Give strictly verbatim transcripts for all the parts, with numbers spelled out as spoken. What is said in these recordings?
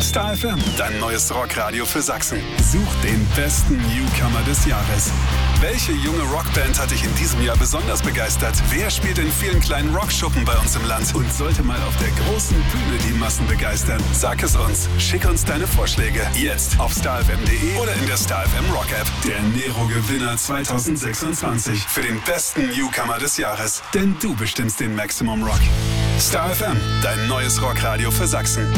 Star F M, dein neues Rockradio für Sachsen. Such den besten Newcomer des Jahres. Welche junge Rockband hat dich in diesem Jahr besonders begeistert? Wer spielt in vielen kleinen Rockschuppen bei uns im Land und sollte mal auf der großen Bühne die Massen begeistern? Sag es uns. Schick uns deine Vorschläge. Jetzt auf star f m punkt d e oder in der Star F M Rock App. Der Nero-Gewinner zwanzig sechsundzwanzig für den besten Newcomer des Jahres. Denn du bestimmst den Maximum Rock. Star F M, dein neues Rockradio für Sachsen.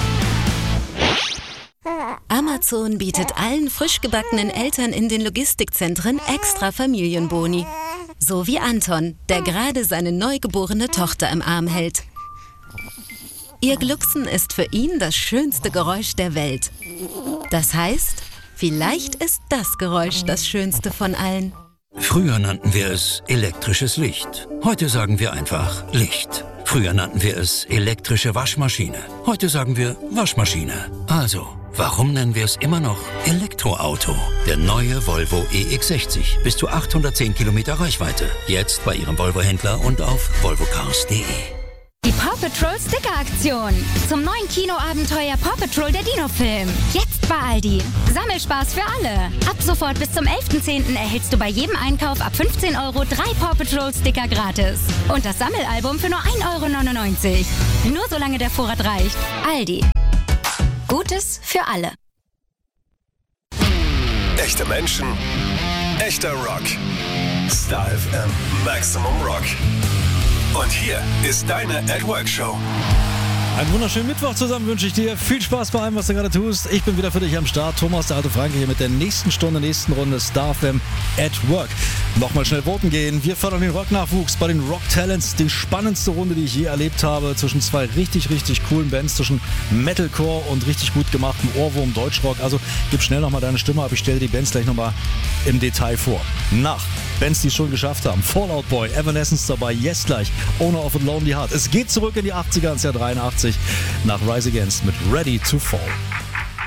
Amazon bietet allen frisch gebackenen Eltern in den Logistikzentren extra Familienboni. So wie Anton, der gerade seine neugeborene Tochter im Arm hält. Ihr Glucksen ist für ihn das schönste Geräusch der Welt. Das heißt, vielleicht ist das Geräusch das schönste von allen. Früher nannten wir es elektrisches Licht. Heute sagen wir einfach Licht. Früher nannten wir es elektrische Waschmaschine. Heute sagen wir Waschmaschine. Also, warum nennen wir es immer noch Elektroauto? Der neue Volvo E X sechzig. Bis zu achthundertzehn Kilometer Reichweite. Jetzt bei Ihrem Volvo-Händler und auf volvo cars punkt de. Die Paw Patrol Sticker-Aktion. Zum neuen Kinoabenteuer Paw Patrol der Dino-Film. Jetzt bei Aldi. Sammelspaß für alle. Ab sofort bis zum elften zehnten erhältst du bei jedem Einkauf ab fünfzehn Euro drei Paw Patrol Sticker gratis. Und das Sammelalbum für nur ein Euro neunundneunzig. Nur solange der Vorrat reicht. Aldi. Gutes für alle. Echte Menschen, echter Rock. Star F M Maximum Rock. Und hier ist deine At Work Show. Einen wunderschönen Mittwoch zusammen wünsche ich dir. Viel Spaß bei allem, was du gerade tust. Ich bin wieder für dich am Start. Thomas, der alte Franke hier mit der nächsten Stunde, nächsten Runde Star F M at Work. Nochmal schnell voten gehen. Wir fördern den Rocknachwuchs bei den Rock Talents. Die spannendste Runde, die ich je erlebt habe. Zwischen zwei richtig, richtig coolen Bands. Zwischen Metalcore und richtig gut gemachtem Ohrwurm Deutschrock. Also gib schnell nochmal deine Stimme ab. Ich stelle die Bands gleich nochmal im Detail vor. Nach Bands, die es schon geschafft haben. Fall Out Boy, Evanescence dabei. Yes gleich. Owner of a Lonely Heart. Es geht zurück in die achtziger, ins Jahr dreiundachtzig. Nach Rise Against mit Ready to Fall.